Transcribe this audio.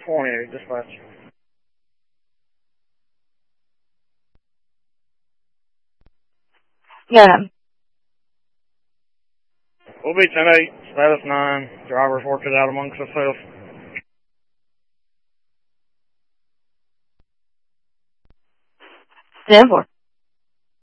28, dispatch. Yeah. We'll be 10-8, status 9. Drivers work it out amongst themselves. 10-4.